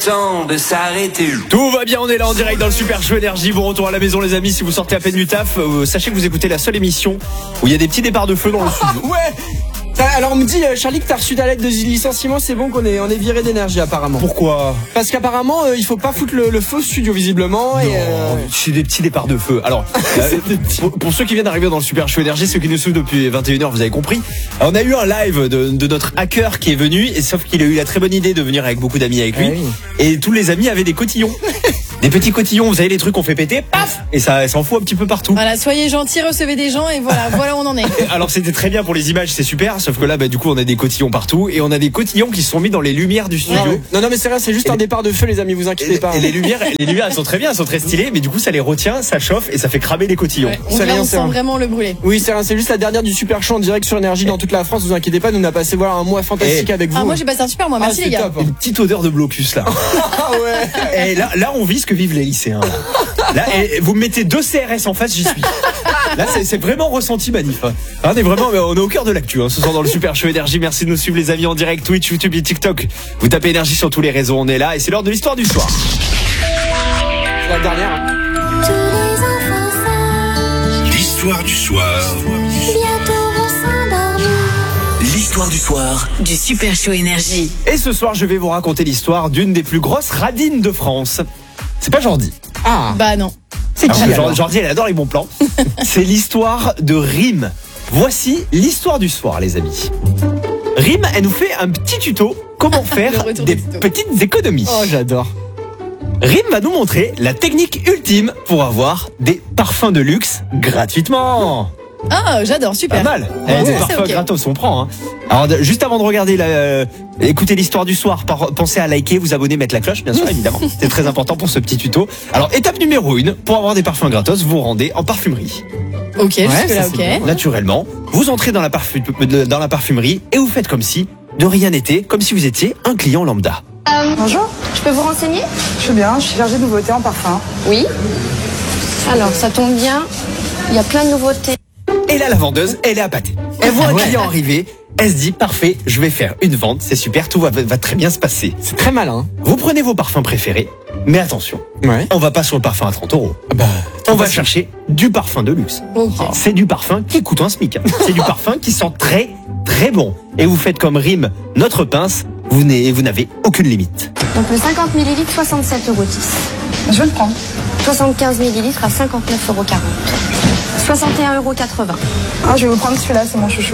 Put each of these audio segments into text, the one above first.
De s'arrêter. Tout va bien, on est là en direct dans le Super Show Énergie. Bon retour à la maison les amis, si vous sortez à peine du taf, sachez que vous écoutez la seule émission où il y a des petits départs de feu dans le studio. Ouais. Alors on me dit Charlie que t'as reçu ta lettre de licenciement, c'est bon qu'on est viré d'énergie apparemment. Pourquoi? Parce qu'apparemment il faut pas foutre le feu au studio visiblement. Non, c'est des petits départs de feu. Alors pour ceux qui viennent d'arriver dans le Super Show Énergie, ceux qui nous suivent depuis 21h, vous avez compris. On a eu un live de notre hacker qui est venu, et sauf qu'il a eu la très bonne idée de venir avec beaucoup d'amis avec lui. Ah oui. Et tous les amis avaient des cotillons. Des petits cotillons, vous savez, les trucs qu'on fait péter, paf, et ça s'en fout un petit peu partout. Voilà, soyez gentils, recevez des gens et voilà où on en est. Alors c'était très bien pour les images, c'est super, sauf que là, du coup, on a des cotillons partout, et on a des cotillons qui se sont mis dans les lumières du studio. Non mais c'est rien, c'est juste un départ de feu les amis, vous inquiétez pas. Et les lumières, elles sont très bien, elles sont très stylées, mais du coup, ça les retient, ça chauffe et ça fait cramer les cotillons. Ouais, C'est on sent vraiment le brûler. Oui, c'est rien, c'est juste la dernière du Super Show en direct sur Énergie dans toute la France, vous inquiétez pas, nous on a passé un mois fantastique avec vous. Ah, moi j'ai passé un super mois, merci les gars. Top, hein. Une petite odeur de blocus là. Ah ouais. Et là, on vit ce que vivent les lycéens. Là, et vous me mettez 2 CRS en face, j'y suis. Là, c'est vraiment ressenti manif. On est au cœur de l'actu, ce soir dans le Super Show Énergie. Merci de nous suivre les amis en direct, Twitch, YouTube et TikTok. Vous tapez Énergie sur tous les réseaux, on est là, et c'est l'heure de l'histoire du soir. C'est la dernière. L'histoire du soir. L'histoire du soir. Du Super Show Énergie. Et ce soir, je vais vous raconter l'histoire d'une des plus grosses radines de France. C'est pas Jordi. Ah. Bah non. C'est qui alors Jordi, elle adore les bons plans. C'est l'histoire de Rim. Voici l'histoire du soir, les amis. Rim, elle nous fait un petit tuto comment faire Le retour des des tutos. petites économies. Oh, j'adore. Rim va nous montrer la technique ultime pour avoir des parfums de luxe gratuitement. Ah, j'adore, super. Pas mal. Ouais, Des c'est parfums ok. gratos, on prend. Alors, juste avant de regarder écouter l'histoire du soir, pensez à liker, vous abonner, mettre la cloche, bien sûr, évidemment. C'est très important pour ce petit tuto. Alors, étape numéro 1, pour avoir des parfums gratos, vous vous rendez en parfumerie. Ok, jusque ça, là, c'est ok. bien. Naturellement, vous entrez dans la parfumerie et vous faites comme si de rien n'était, comme si vous étiez un client lambda. Bonjour, je peux vous renseigner? Je suis bien, je suis chargée de nouveautés en parfum. Oui. Alors, ça tombe bien, il y a plein de nouveautés. Et là, la vendeuse, elle est appâtée. Elle voit un client arriver, elle se dit, parfait, je vais faire une vente, c'est super, tout va très bien se passer. C'est très malin. Vous prenez vos parfums préférés, mais attention, Ouais. on va pas sur le parfum à 30 €. On va chercher du parfum de luxe. Ok. C'est du parfum qui coûte un SMIC. C'est du parfum qui sent très, très bon. Et vous faites comme Rim, notre pince, vous n'avez aucune limite. Donc le 50 ml, 67,10 €. Je vais le prendre. 75 ml à 59,40 €. 61,80 €. Ah, je vais vous prendre celui-là, c'est mon chouchou.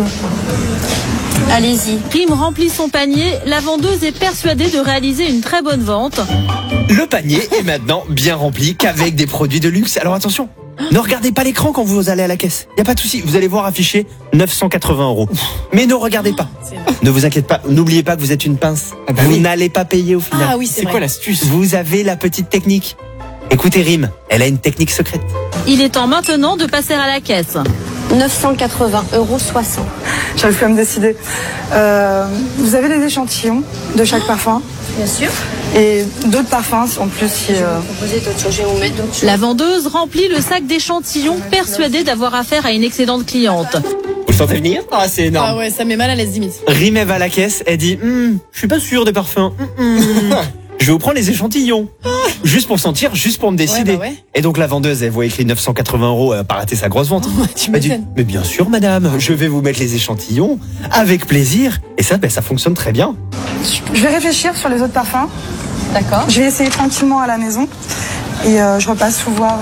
Allez-y. Rim remplit son panier, la vendeuse est persuadée de réaliser une très bonne vente. Le panier est maintenant bien rempli qu'avec des produits de luxe. Alors attention, ne regardez pas l'écran quand vous allez à la caisse. Il n'y a pas de souci, vous allez voir affiché 980 €. Mais ne regardez pas. Ne vous inquiétez pas, n'oubliez pas que vous êtes une pince. Ah bah vous oui. n'allez pas payer au final. Ah oui, c'est C'est quoi vrai. l'astuce? Vous avez la petite technique. Écoutez Rim, elle a une technique secrète. Il est temps maintenant de passer à la caisse. 980,60 €. J'arrive plus à me décider. Vous avez des échantillons de chaque parfum Bien sûr. et d'autres parfums en plus si... Proposez d'autres choses, je vais vous mettre d'autres choses. La vendeuse remplit le sac d'échantillons, persuadée d'avoir affaire à une excellente cliente. Vous le sentez venir? Ah, c'est énorme. Ah ouais, ça met mal à l'aise limite. Rim, elle va à la caisse, elle dit je suis pas sûr des parfums. Je vais vous prendre les échantillons. Juste pour sentir, juste pour me décider. Ouais, bah ouais. Et donc la vendeuse, elle voit écrit 980 €, elle a pas raté sa grosse vente. Tu Elle dit, m'étonnes. mais bien sûr madame, je vais vous mettre les échantillons avec plaisir. Et ça, ça fonctionne très bien. Je vais réfléchir sur les autres parfums. D'accord. Je vais essayer tranquillement à la maison et je repasse vous voir,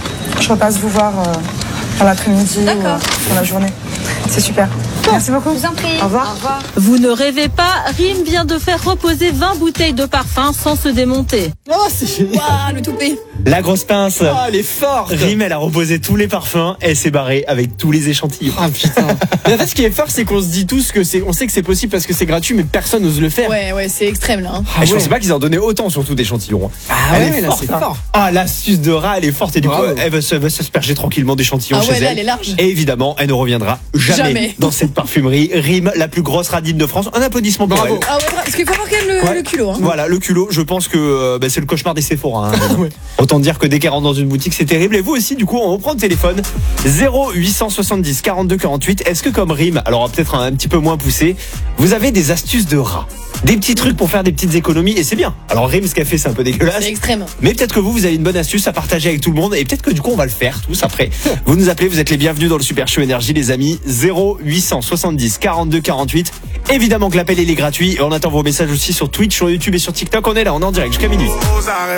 dans l'après-midi ou D'accord. dans la journée. C'est super. Merci beaucoup. Je vous en prie. Au revoir. Au revoir. Vous ne rêvez pas, Rim vient de faire reposer 20 bouteilles de parfum sans se démonter. Oh, c'est génial. Waouh, le toupet. La grosse pince. Ah, elle est forte. Rim, elle a reposé tous les parfums, elle s'est barrée avec tous les échantillons. Ah putain. Mais en fait, ce qui est fort, c'est qu'on se dit tous que on sait que c'est possible parce que c'est gratuit, mais personne n'ose le faire. Ouais, c'est extrême là. Ah Et je ouais. pensais pas qu'ils en donnaient autant, surtout d'échantillons. Ah Elle ouais, est là, forte, c'est hein. fort. Ah, l'astuce de rat, elle est forte et du coup, Bravo. elle va s'asperger tranquillement d'échantillons Ah chez ouais, là, elle. elle est large. Et évidemment, elle ne reviendra jamais Jamais. dans cette parfumerie. Rime, la plus grosse radine de France. Un applaudissement pour Bravo. elle. Ah ouais, parce qu'il faut avoir quand même le culot. Hein. Voilà, le culot, je pense que c'est le cauchemar des Sephora. Hein. Autant dire que dès qu'elle rentre dans une boutique, c'est terrible. Et vous aussi, du coup, on reprend le téléphone. 0870 42 48. Est-ce que comme Rime, alors peut-être un petit peu moins poussé, vous avez des astuces de rat? Des petits trucs pour faire des petites économies, et c'est bien. Alors Rime, ce qu'elle fait, c'est un peu dégueulasse. C'est extrême. Mais peut-être que vous avez une bonne astuce à partager avec tout le monde. Et peut-être que du coup, on va le faire tous après. Vous nous appelez, vous êtes les bienvenus dans le Super Show Énergie, les amis. 0870 42 48. Évidemment que l'appel, il est gratuit. Et on attend vos messages aussi sur Twitch, sur YouTube et sur TikTok. On est là, on est en direct jusqu'à minuit.